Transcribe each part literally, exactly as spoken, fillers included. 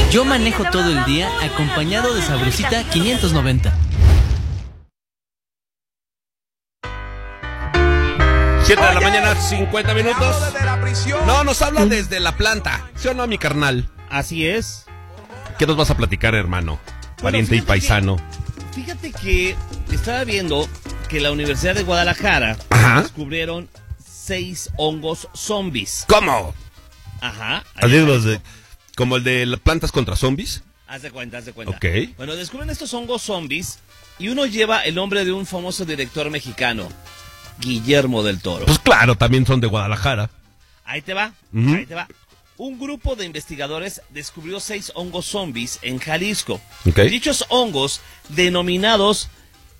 Yo manejo todo el día acompañado de Sabrosita quinientos noventa. siete de la mañana, cincuenta minutos. No, nos habla desde la planta. ¿Sí o no, mi carnal? Así es. ¿Qué nos vas a platicar, hermano? Pariente Bueno, y paisano. Que, fíjate que estaba viendo que la Universidad de Guadalajara Ajá. descubrieron seis hongos zombies. ¿Cómo? Ajá. Así los de- ¿Como el de las plantas contra zombies? Haz de cuenta, haz de cuenta. Ok. Bueno, descubren estos hongos zombies y uno lleva el nombre de un famoso director mexicano, Guillermo del Toro. Pues claro, también son de Guadalajara. Ahí te va, Ujú. ahí te va. Un grupo de investigadores descubrió seis hongos zombies en Jalisco. Ok. Dichos hongos, denominados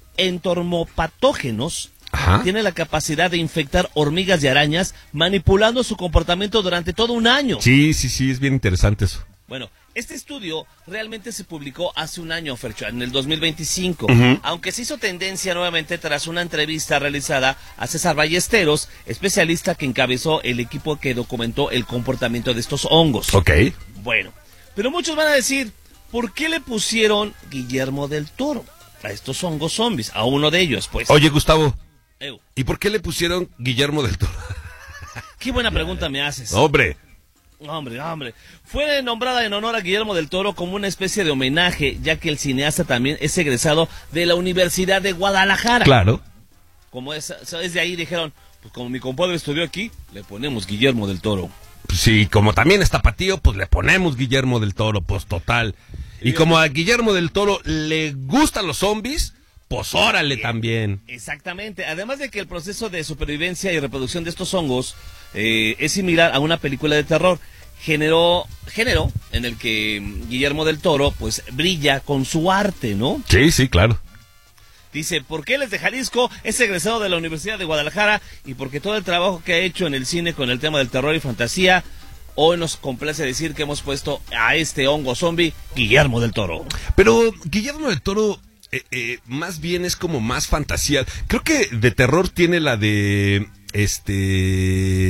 entomopatógenos, Ajá. tienen la capacidad de infectar hormigas y arañas, manipulando su comportamiento durante todo un año. Sí, sí, sí, es bien interesante eso. Bueno, este estudio realmente se publicó hace un año, Fercho, en el dos mil veinticinco, Ujú. aunque se hizo tendencia nuevamente tras una entrevista realizada a César Ballesteros, especialista que encabezó el equipo que documentó el comportamiento de estos hongos. Ok. Bueno, pero muchos van a decir, ¿por qué le pusieron Guillermo del Toro a estos hongos zombies? A uno de ellos, pues. Oye, Gustavo, Ew, ¿y por qué le pusieron Guillermo del Toro? qué buena pregunta me haces. Hombre. Hombre, hombre. Fue nombrada en honor a Guillermo del Toro como una especie de homenaje, ya que el cineasta también es egresado de la Universidad de Guadalajara. Claro. Como es, es de ahí dijeron, pues como mi compadre estudió aquí, le ponemos Guillermo del Toro. Pues sí, como también es tapatío, pues le ponemos Guillermo del Toro, pues total. Y como a Guillermo del Toro le gustan los zombies, pues órale también. Exactamente. Además de que el proceso de supervivencia y reproducción de estos hongos eh, es similar a una película de terror. Generó, género en el que Guillermo del Toro pues brilla con su arte, ¿no? Sí, sí, claro. Dice, porque él es de Jalisco, es egresado de la Universidad de Guadalajara y porque todo el trabajo que ha hecho en el cine con el tema del terror y fantasía, hoy nos complace decir que hemos puesto a este hongo zombie Guillermo del Toro. Pero Guillermo del Toro eh, eh, más bien es como más fantasía. Creo que de terror tiene la de este...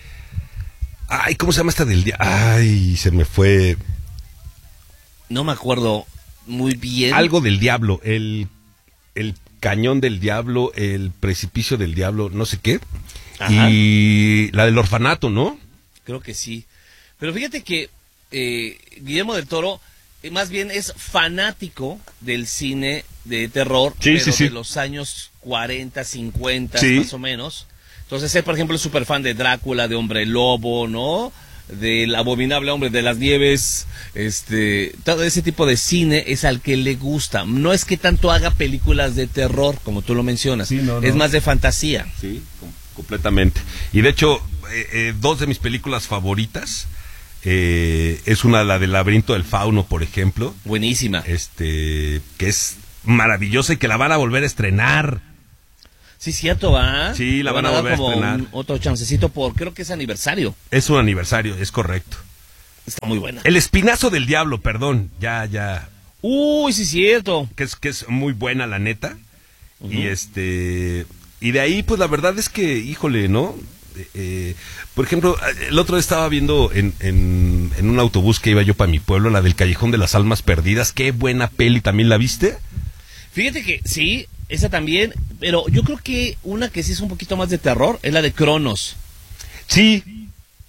Ay, ¿cómo se llama esta del día? Ay, se me fue... No me acuerdo muy bien. Algo del diablo, el, el cañón del diablo, el precipicio del diablo, no sé qué. Ajá. Y la del orfanato, ¿no? Creo que sí. Pero fíjate que eh, Guillermo del Toro eh, más bien es fanático del cine de terror, Sí, pero sí, sí. de los años cuarenta, cincuenta, Sí. más o menos. Entonces él, por ejemplo, es súper fan de Drácula, de Hombre Lobo, ¿no? Del abominable Hombre de las Nieves, este, todo ese tipo de cine es al que le gusta. No es que tanto haga películas de terror, como tú lo mencionas, Sí, no, no. es más de fantasía. Sí, com- completamente. Y de hecho, eh, eh, dos de mis películas favoritas, eh, es una, la del Laberinto del Fauno, por ejemplo, Buenísima. este, que es maravillosa y que la van a volver a estrenar. Sí, cierto, ¿va? Sí, la Le van a dar volver a como estrenar. un- otro chancecito por, creo que es aniversario. Es un aniversario, es correcto. Está muy buena. El Espinazo del Diablo, perdón, ya, ya, Uy, sí, cierto. que es, que es muy buena la neta. Ujú. Y este, y de ahí, pues la verdad es que, híjole, ¿no? Eh, eh, por ejemplo, el otro día estaba viendo en, en, en un autobús que iba yo para mi pueblo, la del Callejón de las Almas Perdidas. Qué buena peli, ¿también la viste? Fíjate que sí, esa también, pero yo creo que una que sí es un poquito más de terror es la de Cronos. Sí.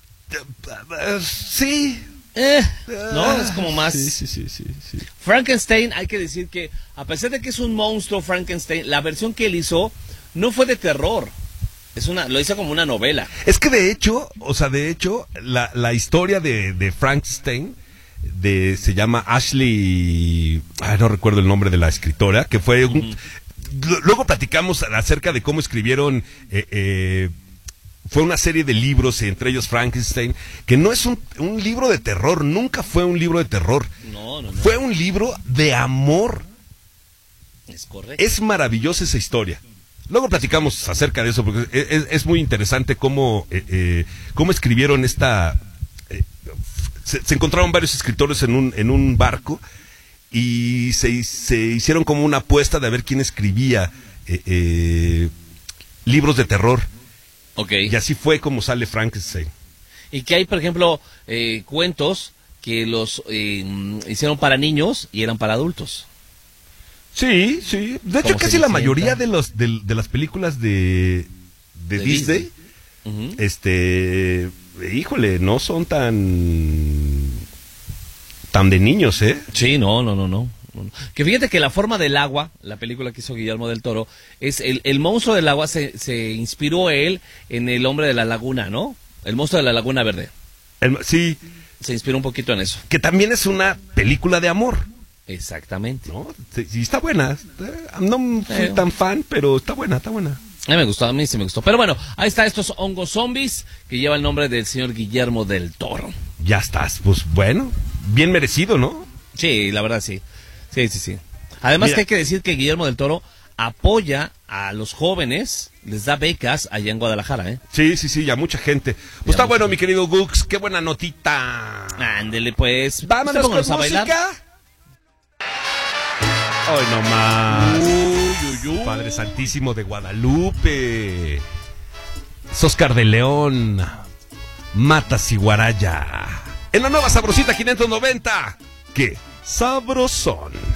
Sí. Eh, no, es como más... Sí, sí, sí, sí, sí. Frankenstein, hay que decir que, a pesar de que es un monstruo Frankenstein, la versión que él hizo no fue de terror. Es una, lo hizo como una novela. Es que de hecho, o sea, de hecho, la, la historia de, de Frankenstein de, se llama Ashley, ay, no recuerdo el nombre de la escritora, que fue un, uh-huh. Luego platicamos acerca de cómo escribieron, eh, eh, fue una serie de libros, entre ellos Frankenstein, que no es un, un libro de terror, nunca fue un libro de terror. No, no, no. Fue un libro de amor. Es correcto. Es maravillosa esa historia. Luego platicamos acerca de eso, porque es, es, es muy interesante cómo, eh, eh, cómo escribieron esta... Eh, se, se encontraron varios escritores en un, en un barco y se, se hicieron como una apuesta de a ver quién escribía eh, eh, libros de terror. Ok. Y así fue como sale Frankenstein. Y que hay, por ejemplo, eh, cuentos que los eh, hicieron para niños y eran para adultos. Sí, sí. De hecho, Como casi la Cenicienta. mayoría de los de, de las películas de, de, De Disney, Disney. Ujú. este, híjole, no son tan tan de niños, ¿eh? Sí, no, no, no, no. no. Que fíjate que La forma del agua, la película que hizo Guillermo del Toro, es el, el monstruo del agua se, se inspiró él en El hombre de la laguna, ¿no? El monstruo de la laguna verde. El- sí, Se inspiró un poquito en eso. que también es una película de amor, Exactamente. ¿no? Sí, sí, está buena. Eh, No soy Eh. tan fan, pero está buena, está buena. A mí me gustó, a mí sí me gustó. Pero bueno, ahí está estos hongos zombies que lleva el nombre del señor Guillermo del Toro. Ya estás, pues bueno, bien merecido, ¿no? Sí, la verdad sí. Sí, sí, sí. Además Mira. que hay que decir que Guillermo del Toro apoya a los jóvenes, les da becas allá en Guadalajara, ¿eh? Sí, sí, sí, ya mucha gente. Pues Ya está mucha bueno, gente. mi querido Gux, qué buena notita. Ándele pues. Vámonos con Pónganos a bailar. música. Hoy no más. Uy, uy, uy. Padre Santísimo de Guadalupe. Oscar de León. Mata Ciguaraya. En la nueva Sabrosita quinientos noventa. ¡Qué sabrosón!